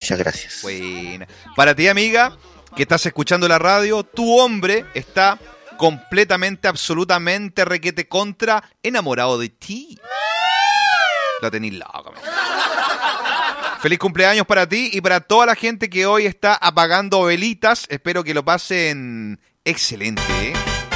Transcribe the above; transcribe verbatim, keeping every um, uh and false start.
Muchas gracias. Buena. Para ti, amiga, que estás escuchando la radio, tu hombre está completamente, absolutamente requete contra enamorado de ti. La tenís loca, man. Feliz cumpleaños para ti y para toda la gente que hoy está apagando velitas. Espero que lo pasen excelente, ¿eh?